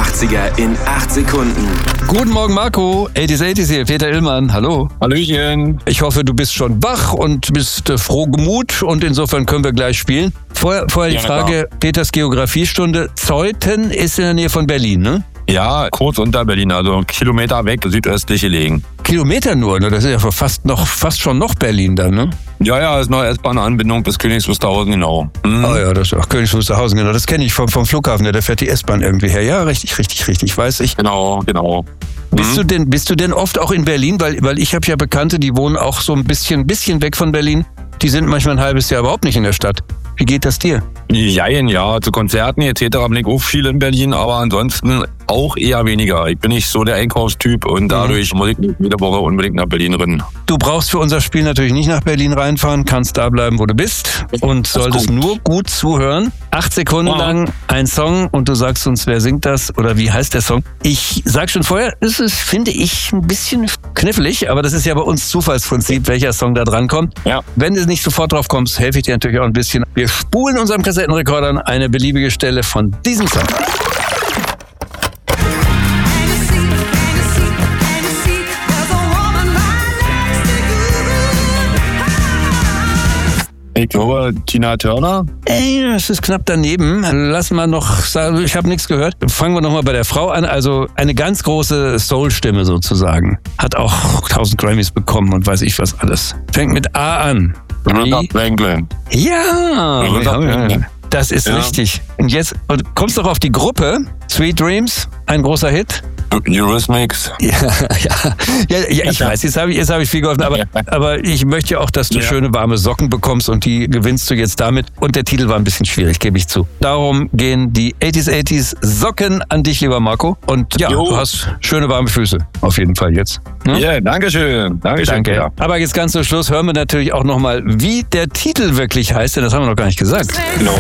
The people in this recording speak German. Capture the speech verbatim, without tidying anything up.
achtziger in acht Sekunden. Guten Morgen, Marco. achtziger achtziger hier, Peter Illmann. Hallo. Hallöchen. Ich hoffe, du bist schon wach und bist äh, frohgemut und insofern können wir gleich spielen. Vorher, vorher die Ja, Frage, Peters Geografiestunde. Zeuthen ist in der Nähe von Berlin, ne? Ja, kurz unter Berlin, also einen Kilometer weg, südöstlich gelegen. Kilometer nur, ne? Das ist ja fast noch, fast schon noch Berlin dann, ne? Ja, ja, ist noch S-Bahn-Anbindung bis Königs Wusterhausen, genau. Mhm. Oh ja, das ist auch Königs Wusterhausen, genau. Das kenne ich vom, vom Flughafen, da fährt die S-Bahn irgendwie her. Ja, richtig, richtig, richtig, weiß ich. Genau, genau. Bist Mhm. du denn, bist du denn oft auch in Berlin? Weil, weil ich habe ja Bekannte, die wohnen auch so ein bisschen, bisschen weg von Berlin. Die sind manchmal ein halbes Jahr überhaupt nicht in der Stadt. Wie geht das dir? Jein, ja, zu Konzerten et cetera bin ich auch viel in Berlin, aber ansonsten auch eher weniger. Ich bin nicht so der Einkaufstyp und dadurch muss ich nicht jede Woche unbedingt nach Berlin rennen. Du brauchst für unser Spiel natürlich nicht nach Berlin reinfahren, kannst da bleiben, wo du bist und Das solltest gut. nur gut zuhören. Acht Sekunden Ja. lang ein Song und du sagst uns, wer singt das oder wie heißt der Song. Ich sag schon vorher, es ist, finde ich, ein bisschen knifflig, aber das ist ja bei uns Zufallsprinzip, welcher Song da dran kommt. Ja. Wenn du nicht sofort drauf kommst, helfe ich dir natürlich auch ein bisschen. Wir spulen unserem Kassettenrekorder an eine beliebige Stelle von diesem Song. Ich glaube, Tina Turner. Ey, das ist knapp daneben. Lass mal noch sagen, ich habe nichts gehört. Fangen wir noch mal bei der Frau an. Also eine ganz große Soul-Stimme sozusagen. Hat auch tausend Grammys bekommen und weiß ich was alles. Fängt mit A an. Aretha Wie? Franklin. Ja, Aretha ja, ja. Franklin. Das ist Ja. richtig. Und jetzt und kommst doch auf die Gruppe. Sweet Dreams, ein großer Hit. Eurythmics. Ja, ja, ja, ja ich weiß, jetzt habe ich, jetzt hab ich viel geholfen, aber, aber ich möchte ja auch, dass du Ja. schöne warme Socken bekommst und die gewinnst du jetzt damit. Und der Titel war ein bisschen schwierig, gebe ich zu. Darum gehen die achtziger achtziger Socken an dich, lieber Marco. Und ja, Jo. du hast schöne warme Füße, auf jeden Fall jetzt. Ja, Ne? yeah, dankeschön. Dankeschön. Danke. Ja. Aber jetzt ganz zum Schluss hören wir natürlich auch nochmal, wie der Titel wirklich heißt, denn das haben wir noch gar nicht gesagt. Genau.